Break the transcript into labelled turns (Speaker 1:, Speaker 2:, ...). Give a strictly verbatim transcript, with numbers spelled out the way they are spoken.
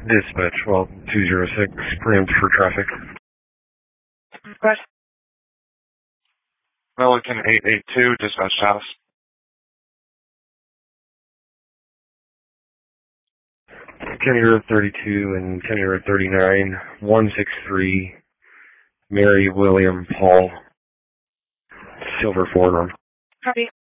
Speaker 1: Dispatch, well, two zero six, preempt for traffic.
Speaker 2: What?
Speaker 3: Milliken eight eight two, dispatch house.
Speaker 1: County Road thirty-two and County Road thirty-nine, one six three, Mary William Paul, Silver Ford on.
Speaker 2: Copy.